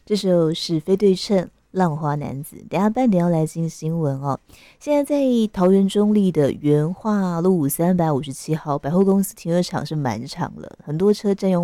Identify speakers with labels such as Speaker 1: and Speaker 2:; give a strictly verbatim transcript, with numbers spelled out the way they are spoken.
Speaker 1: 这首是非对称浪花男子，等一下半点要来进新闻哦。现在在桃园中立的元化路三百五十七号百货公司停车场是满场了，很多车占用